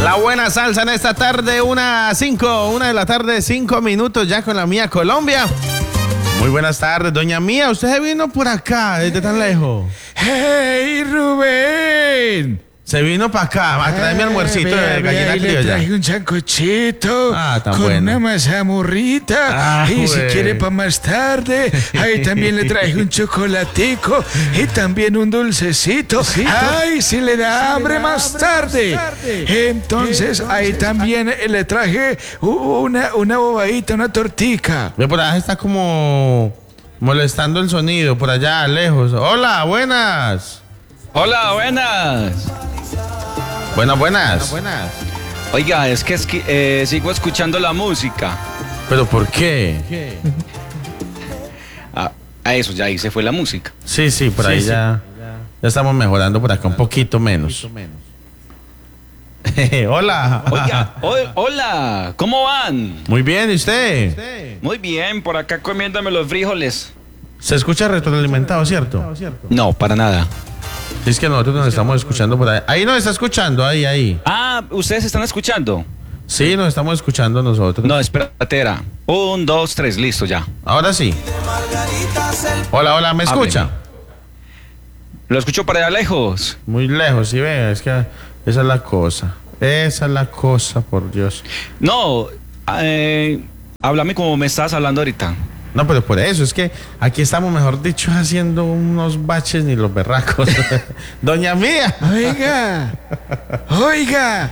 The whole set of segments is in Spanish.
La buena salsa en esta tarde, 1 de la tarde, 5 minutos ya con la mía Colombia. Muy buenas tardes, doña Mía, usted se vino por acá, desde tan lejos. ¡Hey, Rubén! Se vino para acá, a traerme almuercito de gallina criolla. Le traje un sancochito tan con bueno. una mazamorrita. Y si bueno. quiere para más tarde, ahí también le traje un chocolatico y también un dulcecito. Ay, si le da hambre más tarde. Entonces, ahí también le traje una bobadita, una tortica. Ve, por allá está como molestando el sonido, por allá lejos. Hola, buenas. Hola, buenas. Buenas. Oiga, es que sigo escuchando la música. ¿Pero por qué? A eso, ya ahí se fue la música. Sí, por ahí ya estamos mejorando por acá un poquito menos. Hola. Oiga, hola, ¿cómo van? Muy bien, ¿y usted? Muy bien, por acá comiéndome los frijoles. Se escucha retroalimentado, ¿cierto? No, para nada. Es que nosotros nos estamos escuchando por ahí. Ahí nos está escuchando, ahí. Ah, ¿ustedes están escuchando? Sí, nos estamos escuchando nosotros. No, espérate, era 1, 2, 3, listo ya. Ahora sí. Hola, ¿me escucha? Hábleme. Lo escucho para allá lejos. Muy lejos, sí, ve, es que esa es la cosa, por Dios. No, háblame como me estás hablando ahorita. No, pero por eso, es que aquí estamos, mejor dicho, haciendo unos baches ni los berracos. Doña Mía. Oiga.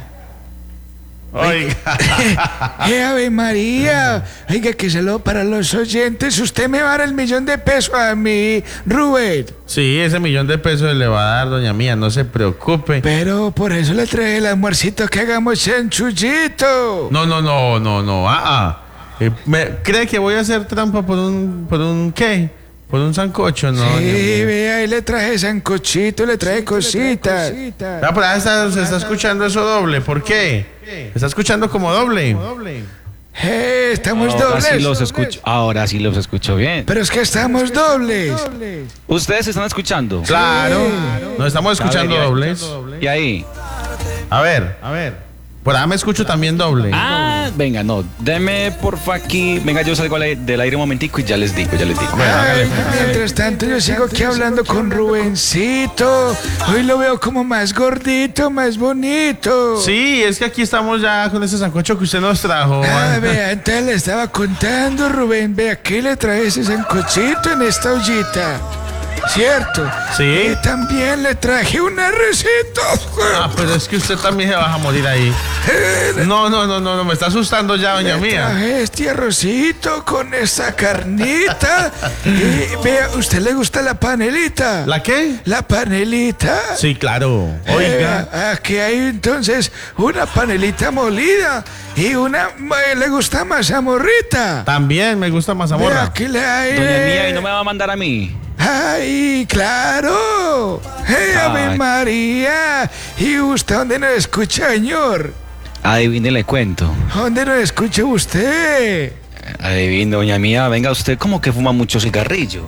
Ave María. Oiga, que saludo para los oyentes. Usted me va a dar el $1.000.000 a mí, Rubén. Sí, ese $1.000.000 le va a dar, doña Mía, no se preocupe. Pero por eso le traje el almuercito que hagamos en Chuyito. No. ¿Cree que voy a hacer trampa por un qué? ¿Por un sancocho? No. Sí, vea, ahí le traje sancochito, le traje cositas. Por ahí se está escuchando eso doble. ¿Por qué? ¿Está escuchando como doble? Estamos Ahora dobles. sí los escucho. Ahora sí los escucho bien. Pero es que estamos dobles. ¿Ustedes están escuchando? Claro. Nos estamos escuchando dobles. ¿Y ahí? A ver. Por ahí me escucho también doble. Ah, venga, no. Deme porfa aquí. Venga, yo salgo del aire un momentico y ya les digo. Ay, mientras tanto yo sigo aquí hablando con Rubencito. Hoy lo veo como más gordito, más bonito. Sí, es que aquí estamos ya con ese sancocho que usted nos trajo. Vea, entonces le estaba contando, Rubén. Vea, aquí le trae ese sancochito en esta ollita. ¿Cierto? Sí. Y también le traje un arrocito. Pero es que usted también se va a morir ahí. No, me está asustando ya, doña Mía. Traje este arrocito con esa carnita. Y vea, ¿usted le gusta la panelita? ¿La qué? ¿La panelita? Sí, claro. Oiga. Aquí hay entonces una panelita molida y le gusta mazamorrita. También me gusta mazamorra. Aquí le hay. Doña Mía, ¿y no me va a mandar a mí? ¡Ay, claro! ¡Ave María! ¿Y usted dónde nos escucha, señor? Adivine, le cuento. ¿Dónde nos escucha usted? Adivine, doña Mía, venga, usted como que fuma mucho cigarrillo.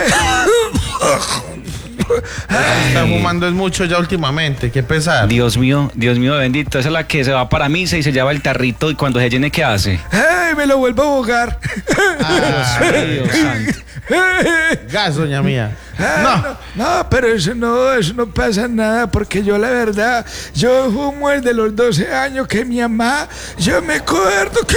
Está fumando es mucho ya últimamente, qué pesar. Dios mío bendito, esa es la que se va para misa y se lleva el tarrito y cuando se llene, ¿qué hace? ¡Ay, me lo vuelvo a ahogar! Dios santo. Gas, doña Mía. No, pero eso no pasa nada porque yo la verdad, yo fumo desde los 12 años que mi mamá, yo me acuerdo que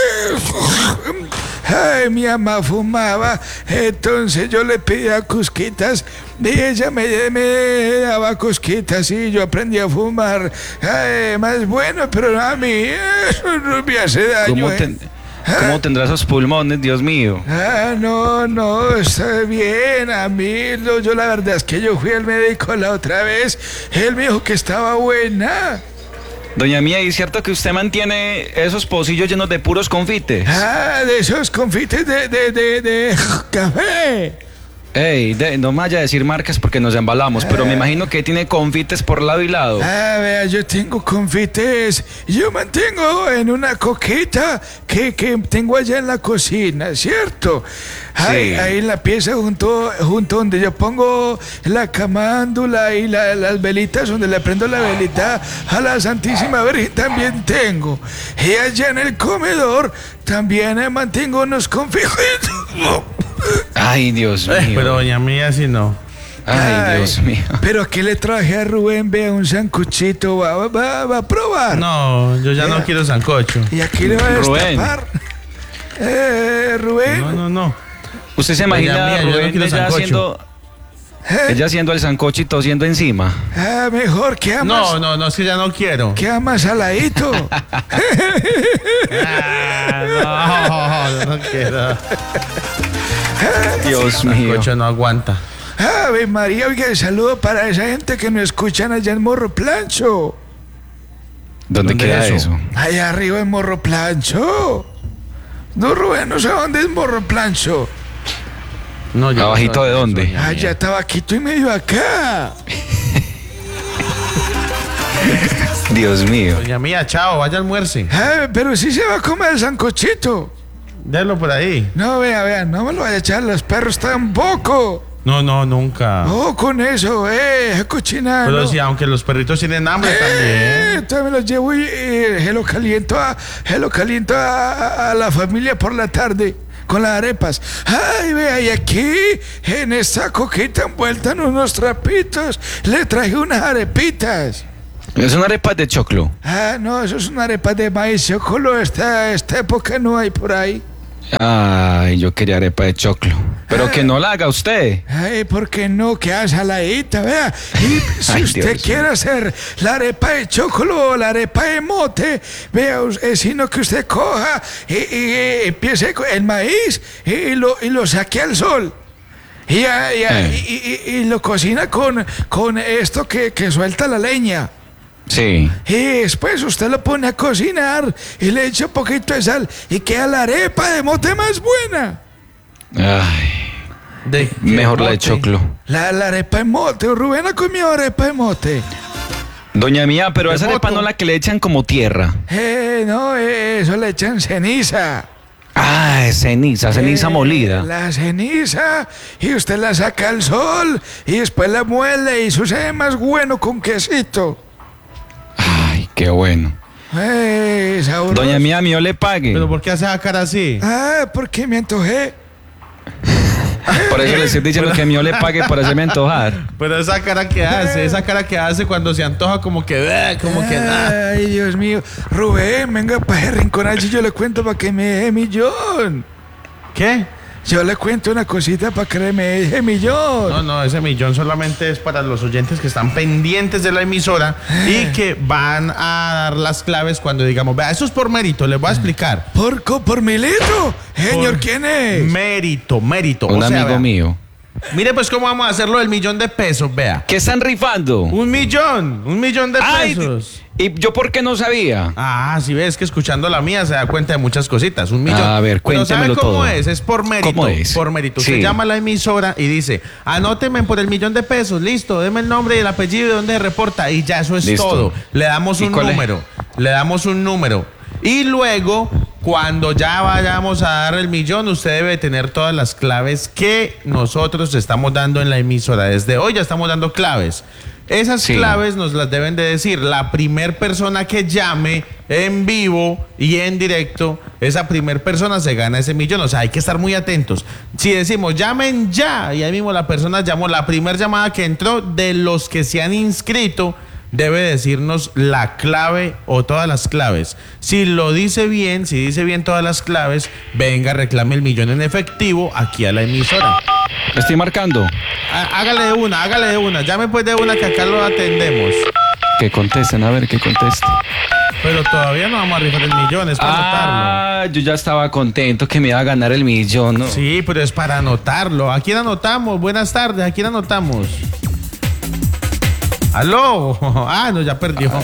mi mamá fumaba, entonces yo le pedía cosquitas y ella me daba cosquitas y yo aprendí a fumar más bueno, pero a mí eso no me hace daño. ¿Cómo tendrá esos pulmones, Dios mío? No, está bien. A mí, yo la verdad es que yo fui al médico la otra vez. Él me dijo que estaba buena. Doña Mía, ¿y es cierto que usted mantiene esos pocillos llenos de puros confites? De esos confites de café. Ey, no me vaya a decir marcas porque nos embalamos, pero me imagino que tiene confites por lado y lado. Vea, yo tengo confites. Yo mantengo en una coqueta que tengo allá en la cocina, ¿cierto? Ahí, Sí. ahí en la pieza junto donde yo pongo la camándula y las velitas, donde le prendo la velita a la Santísima Virgen también tengo. Y allá en el comedor también mantengo unos confites. Ay, Dios mío. Pero doña mía, si no. Ay, Dios mío. Pero aquí le traje a Rubén, vea, un sancochito, va a probar. No, yo ya no quiero sancocho. Y aquí le va a Rubén. destapar. Rubén. No. ¿Usted se Doña imagina mía, a yo no Rubén quiero sancocho. ella haciendo el sancocho y tosiendo encima? Mejor que amas. No, es que ya no quiero. Que amas saladito. No, yo no quiero. Dios mío. Sancocho no aguanta. Ave María, oiga, saludo para esa gente que nos escuchan allá en Morro Plancho. ¿Dónde ¿Dónde queda es eso? eso? Allá arriba en Morro Plancho. No, Rubén, no sé dónde es Morro Plancho. No, yo no ¿Abajito sé de dónde? doña mía. Allá tabaquito y medio acá. Dios mío. Doña mía, chao, vaya almuerce. Pero sí se va a comer el sancochito. Déjalo por ahí. No, vea, no me lo vaya a echar, los perros tampoco. No, nunca. No, con eso, cochina. Pero no. si aunque los perritos tienen hambre también. También los llevo y se lo caliento a la familia por la tarde con las arepas. Ay, vea, y aquí en esta coquita envuelta en unos trapitos le traje unas arepitas. Es una arepa de choclo. No, eso es una arepa de maíz chocolo. Esta época no hay por ahí. Ay, yo quería arepa de choclo. Pero que no la haga usted. Ay, ¿por qué no? Que haga saladita, vea. Y si Ay, usted Dios quiere hacer la arepa de chocolo o la arepa de mote, vea, sino que usted coja y empiece con el maíz y lo saque al sol. Y lo cocina con esto que suelta la leña. Sí. Y después usted lo pone a cocinar y le echa un poquito de sal y queda la arepa de mote más buena. Ay, mejor la de choclo. La arepa de mote. Rubén ha comido arepa de mote. Doña mía, pero ¿De esa arepa moto? no la que le echan como tierra. No, eso le echan ceniza. Ah, es ceniza molida. La ceniza. Y usted la saca al sol y después la muele y sucede más bueno con quesito. Ay, qué bueno. Sabroso. Doña mía, mío le pague. ¿Pero por qué hace la cara así? Porque me antojé. Por eso le estoy diciendo que mío le pague por hacerme antojar. Pero esa cara que hace cuando se antoja como que nada. Ay, Dios mío. Rubén, venga para ese rincón allí, yo le cuento para que me deje millón. ¿Qué? Yo le cuento una cosita para que me deje millón. No, ese millón solamente es para los oyentes que están pendientes de la emisora y que van a dar las claves cuando digamos, vea, eso es por mérito, les voy a explicar. ¿Por Milito? Señor, Por ¿quién es? Mérito. Un amigo vea, mío. Mire pues cómo vamos a hacerlo del millón de pesos, vea. ¿Qué están rifando? Un millón de Ay, pesos. ¿y yo por qué no sabía? Ah, si ves que escuchando la mía se da cuenta de muchas cositas. Un millón. A ver, Pero ¿sabe cuéntemelo cómo todo. es? Es por mérito. ¿Cómo es? Por mérito. Usted Sí. llama a la emisora y dice, anóteme por el millón de pesos, listo, deme el nombre y el apellido de donde se reporta y ya eso es Listo. todo. Le damos ¿Y un cuál es? número. Le damos un número. Y luego, cuando ya vayamos a dar el millón, usted debe tener todas las claves que nosotros estamos dando en la emisora. Desde hoy ya estamos dando claves. Esas Sí. claves nos las deben de decir la primer persona que llame en vivo y en directo. Esa primer persona se gana ese millón. O sea, hay que estar muy atentos. Si decimos llamen ya y ahí mismo la persona llamó, la primera llamada que entró de los que se han inscrito debe decirnos la clave o todas las claves. Si lo dice bien, si dice bien todas las claves, venga, reclame el millón en efectivo aquí a la emisora. Estoy marcando. Hágale de una. Llame pues de una que acá lo atendemos. Que contesten, a ver, que contesten. Pero todavía no vamos a rifar el millón, es para anotarlo. Ah, yo ya estaba contento que me iba a ganar el millón, ¿no? Sí, pero es para anotarlo. ¿A quién anotamos? Buenas tardes, ¿a quién anotamos? ¿Aló? Ah, no, ya perdió.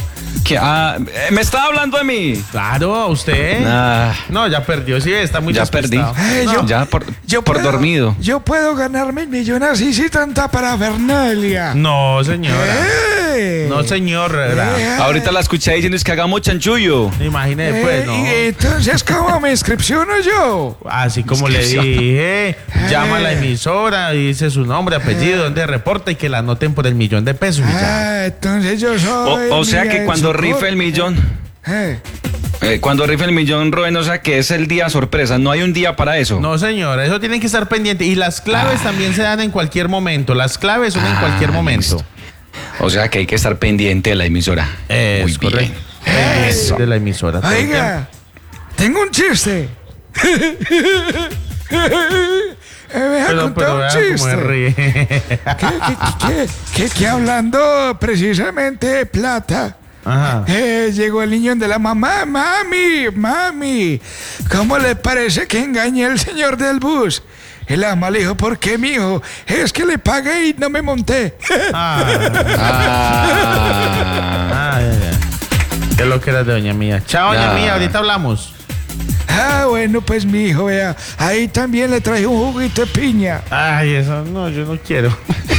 Me estaba hablando de mí. Claro, usted. Ah, No, ya perdió, sí, está muy ya perdí. despistado. No. Ya por puedo- dormido. Yo puedo ganarme 1.000.000 así sin tanta parafernalia. No, señora. ¡Eh! No, señor. Ahorita la escuché diciendo es que hagamos chanchullo. Imagine, pues, no. Entonces, ¿cómo me inscripciono yo? Así como le dije, llama a la emisora, dice su nombre, apellido, donde reporta y que la anoten por el $1.000.000 y ya. Entonces yo soy. O sea que Miguel cuando Socorro. rife el millón, Eh, cuando rife el millón, Rubén, o sea que es el día sorpresa, no hay un día para eso. No, señora, eso tienen que estar pendiente. Y las claves también se dan en cualquier momento. Las claves son en cualquier momento. listo. O sea que hay que estar pendiente de la emisora. Es Muy correcto. bien. Pendiente de la emisora. todo el tiempo. Oiga, tengo un chiste. Me voy a Pero contar un vea cómo chiste. se ríe. Que hablando precisamente de plata, Ajá. llegó el niño de la mamá. Mami, ¿cómo le parece que engañé al señor del bus? Y la mamá le dijo, ¿por qué, mijo? Es que le pagué y no me monté. Ah, Ah, ya. ¿Qué es lo que era de doña mía? Chao, doña Ya. mía, ahorita hablamos. Bueno, pues mi hijo, vea, ahí también le traje un juguito de piña. Ay, eso no, yo no quiero.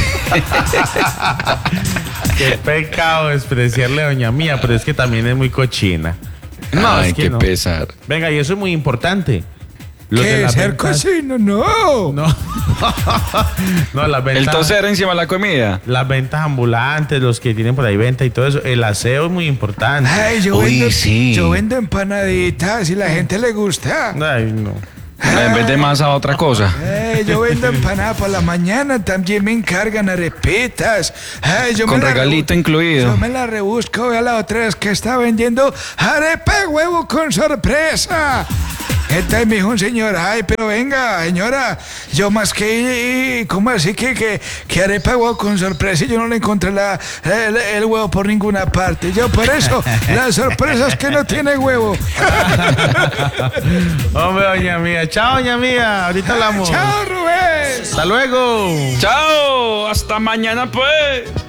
Qué pecado despreciarle a doña mía, pero es que también es muy cochina. No, ay, es que qué no. pesar. Venga, y eso es muy importante. Los de ¿Qué? las ¿Ser ventas- cocino? No. No. No, las El ventas. toser encima de la comida. Las ventas ambulantes, los que tienen por ahí venta y todo eso. El aseo es muy importante. Ay, Uy, sí. yo vendo empanaditas y la gente le gusta. Ay, no. En vez de masa, otra cosa. Yo vendo empanadas por la mañana, también me encargan arepitas. Yo Con me la regalito incluido. Yo me la rebusco, vea la otra vez que está vendiendo arepa de huevo con sorpresa. Entonces me dijo un señor, ay, pero venga, señora, yo más que, ¿cómo así que arepa de huevo con sorpresa? Y yo no le encontré el huevo por ninguna parte. Yo por eso, la sorpresa es que no tiene huevo. Hombre, doña mía. Chao, doña mía. Ahorita hablamos. Chao, Rubén. Hasta luego. Chao, hasta mañana pues.